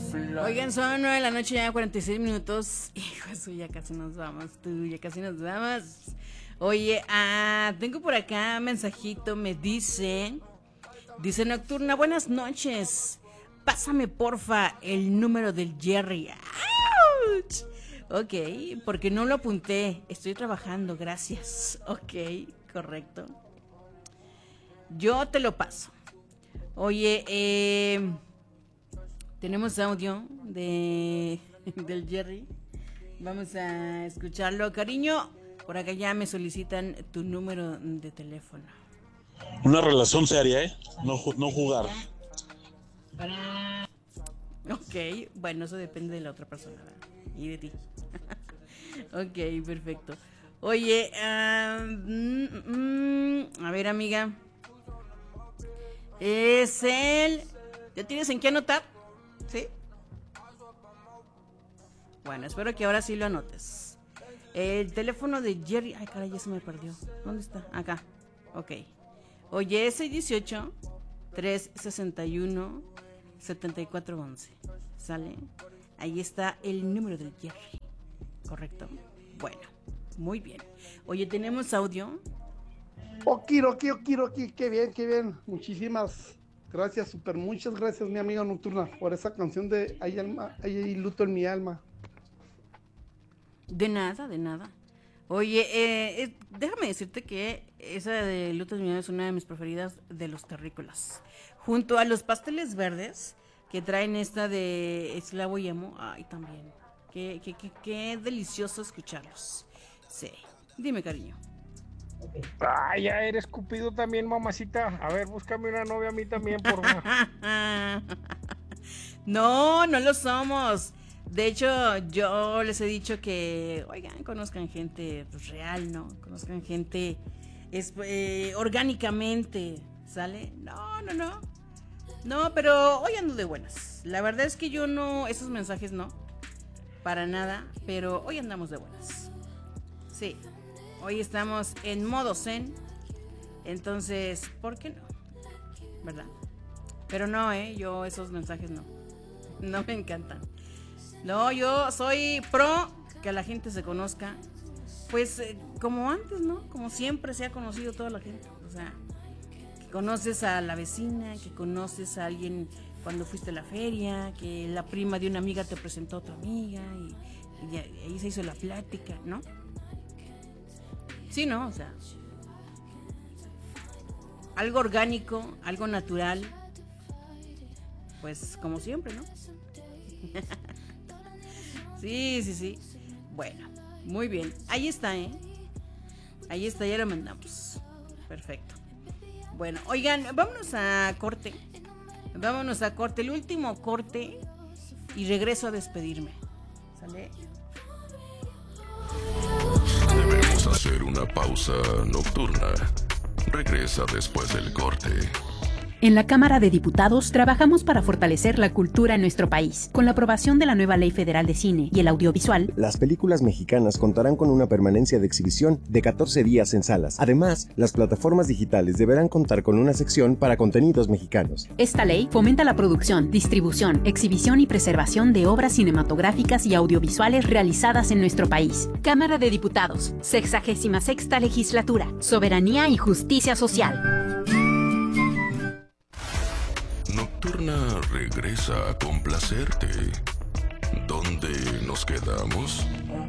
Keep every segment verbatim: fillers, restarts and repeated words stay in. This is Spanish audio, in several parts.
Oigan, son nueve de la noche, ya cuarenta y seis minutos. Hijo, eso ya casi nos vamos, tú, ya casi nos vamos. Oye, ah, tengo por acá un mensajito, me dice, dice Nocturna, buenas noches. Pásame porfa el número del Jerry. ¡Auch! Ok, porque no lo apunté, estoy trabajando, gracias. Ok, correcto. Yo te lo paso. Oye, eh, tenemos audio de del Jerry. Vamos a escucharlo. Cariño, por acá ya me solicitan tu número de teléfono. Una relación seria, ¿eh? No, no jugar. Ok, bueno, eso depende de la otra persona, ¿verdad? Y de ti. Ok, perfecto. Oye, uh, mm, mm, a ver, amiga. Es el... ¿Ya tienes en qué anotar? ¿Sí? Bueno, espero que ahora sí lo anotes. El teléfono de Jerry... Ay, caray, ya se me perdió. ¿Dónde está? Acá. Ok. Oye, es seis uno ocho, tres seis uno, siete cuatro uno uno. ¿Sale? Ahí está el número de Jerry. ¿Correcto? Bueno, muy bien. Oye, ¿tenemos audio? Oki, Oki, Oki, Oki, qué bien, qué bien. Muchísimas gracias, super muchas gracias, mi amiga Nocturna, por esa canción de Hay alma, hay luto en mi alma. De nada, de nada. Oye, eh, eh, déjame decirte que esa de Luto en mi alma es una de mis preferidas de los terrícolas. Junto a los pasteles verdes que traen esta de Eslavo y Emo, ay, también. Qué, qué, qué, qué delicioso escucharlos. Sí, dime, cariño. Ay, ya eres Cupido también, mamacita. A ver, búscame una novia a mí también, por favor. No, no lo somos. De hecho, yo les he dicho que, oigan, conozcan gente pues, real, ¿no? Conozcan gente es, eh, orgánicamente, ¿sale? No, no, no. No, pero hoy ando de buenas. La verdad es que yo no, esos mensajes no, para nada, pero hoy andamos de buenas. Sí, hoy estamos en modo zen, entonces, ¿por qué no? ¿Verdad? Pero no, ¿eh? Yo esos mensajes no, no me encantan. No, yo soy pro que la gente se conozca, pues eh, como antes, ¿no? Como siempre se ha conocido toda la gente, o sea, que conoces a la vecina, que conoces a alguien cuando fuiste a la feria, que la prima de una amiga te presentó a otra amiga y, y, y ahí se hizo la plática, ¿no? Sí, ¿no? O sea, algo orgánico, algo natural, pues como siempre, ¿no? Sí, sí, sí. Bueno, muy bien. Ahí está, ¿eh? Ahí está, ya lo mandamos. Perfecto. Bueno, oigan, vámonos a corte. Vámonos a corte, el último corte. Y regreso a despedirme. ¿Sale? Debemos hacer una pausa nocturna. Regresa después del corte. En la Cámara de Diputados trabajamos para fortalecer la cultura en nuestro país. Con la aprobación de la nueva Ley Federal de Cine y el Audiovisual, las películas mexicanas contarán con una permanencia de exhibición de catorce días en salas. Además, las plataformas digitales deberán contar con una sección para contenidos mexicanos. Esta ley fomenta la producción, distribución, exhibición y preservación de obras cinematográficas y audiovisuales realizadas en nuestro país. Cámara de Diputados, sexagésima sexta Legislatura, Soberanía y Justicia Social. Nocturna regresa a complacerte. ¿Dónde nos quedamos?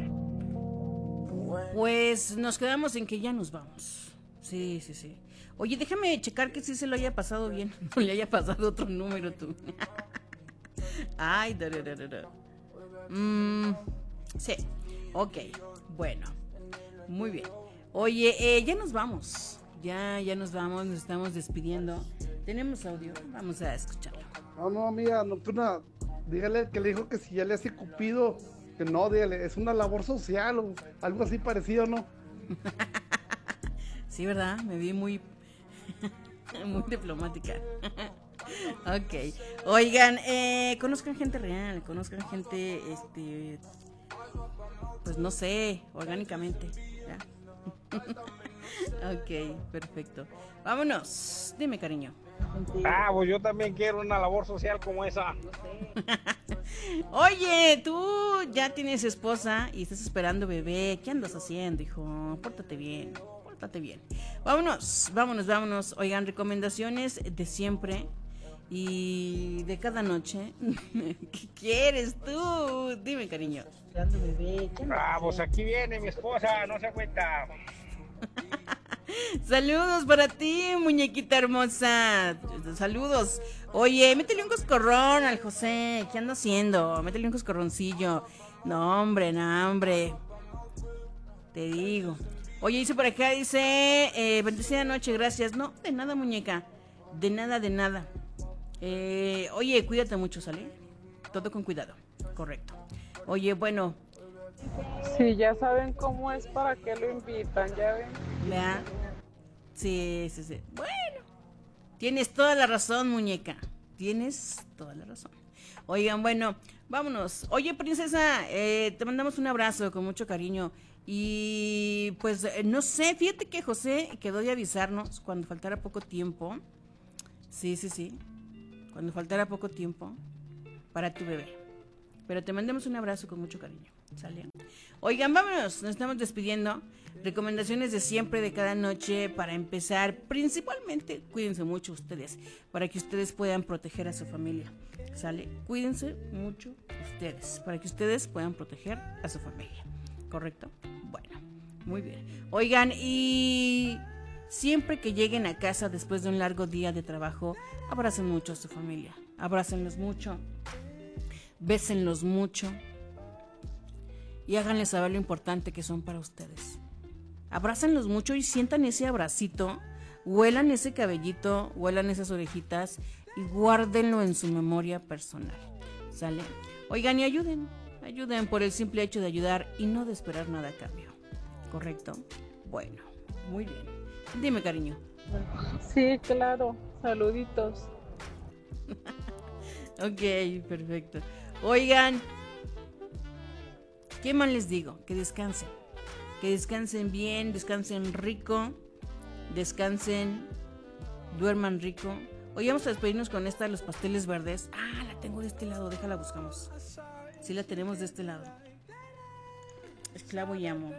Pues nos quedamos en que ya nos vamos. Sí, sí, sí. Oye, déjame checar que sí se lo haya pasado bien. No le haya pasado otro número tú. Ay, da, da, da, da. Mm, sí, ok. Bueno, muy bien. Oye, eh, ya nos vamos. Ya, ya nos vamos, nos estamos despidiendo. Tenemos audio, vamos a escucharlo. No, no, amiga Nocturna, dígale que le dijo que si ya le hace Cupido, que no, dígale, es una labor social o algo así parecido, ¿no? Sí, ¿verdad? Me vi muy, muy diplomática. Ok. Oigan, eh, conozcan gente real, conozcan gente, este, pues no sé, orgánicamente, ¿ya? Ok, perfecto. Vámonos. Dime, cariño. Ah, pues yo también quiero una labor social como esa. Oye, tú ya tienes esposa y estás esperando bebé. ¿Qué andas haciendo, hijo? Pórtate bien, pórtate bien. Vámonos, vámonos, vámonos. Oigan, recomendaciones de siempre y de cada noche. ¿Qué quieres tú? Dime, cariño. Esperando bebé. ¿Qué andas Ah, pues haciendo? aquí viene mi esposa, no se cuenta. Saludos para ti, muñequita hermosa. Saludos. Oye, métele un coscorrón al José. ¿Qué anda haciendo? Métele un coscorroncillo. No, hombre, no, hombre. Te digo. Oye, dice por acá, dice, eh, bendecida noche, gracias. No, de nada, muñeca. De nada, de nada. Eh, oye, cuídate mucho, ¿sale? Todo con cuidado. Correcto. Oye, bueno. Sí, ya saben cómo es, para qué lo invitan, ya ven. ¿Verdad? Sí, sí, sí. Bueno, tienes toda la razón, muñeca. Tienes toda la razón. Oigan, bueno, vámonos. Oye, princesa, eh, te mandamos un abrazo con mucho cariño. Y pues, eh, no sé, fíjate que José quedó de avisarnos cuando faltara poco tiempo. Sí, sí, sí. Cuando faltara poco tiempo para tu bebé. Pero te mandamos un abrazo con mucho cariño. ¿Sale? Oigan, vámonos, nos estamos despidiendo. Recomendaciones de siempre, de cada noche. Para empezar, principalmente, cuídense mucho ustedes, para que ustedes puedan proteger a su familia. ¿Sale? Cuídense mucho ustedes, para que ustedes puedan proteger a su familia. ¿Correcto? Bueno, muy bien. Oigan, y siempre que lleguen a casa después de un largo día de trabajo, abracen mucho a su familia. Abrácenlos mucho. Bésenlos mucho. Y háganles saber lo importante que son para ustedes. Abrácenlos mucho y sientan ese abracito, huelan ese cabellito, huelan esas orejitas y guárdenlo en su memoria personal. ¿Sale? Oigan, y ayuden, ayuden por el simple hecho de ayudar y no de esperar nada a cambio. ¿Correcto? Bueno, muy bien. Dime, cariño. Sí, claro, saluditos. Ok, perfecto. Oigan, ¿qué más les digo? Que descansen. Que descansen bien, descansen rico, descansen, duerman rico. Hoy vamos a despedirnos con esta de los pasteles verdes. Ah, la tengo de este lado, déjala buscamos. Sí, la tenemos de este lado. Esclavo y amo.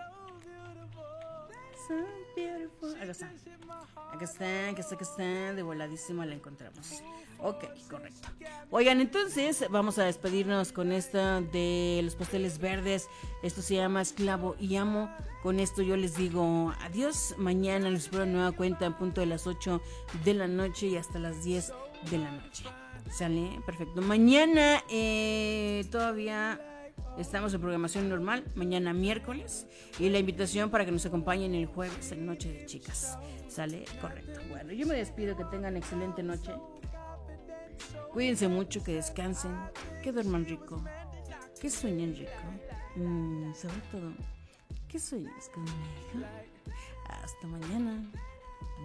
So beautiful. Acá está. Acá está, acá está, acá está. De voladísima la encontramos. Ok, correcto. Oigan, entonces vamos a despedirnos con esta de los pasteles verdes. Esto se llama Esclavo y Amo. Con esto yo les digo adiós. Mañana los espero en nueva cuenta en punto de las ocho de la noche y hasta las diez de la noche. ¿Sale? Perfecto. Mañana eh, todavía estamos en programación normal. Mañana miércoles. Y la invitación para que nos acompañen el jueves en Noche de Chicas. ¿Sale? Correcto. Bueno, yo me despido. Que tengan excelente noche. Cuídense mucho, que descansen, que duerman rico, que sueñen rico. Mm, sobre todo, que sueñes conmigo. Hasta mañana.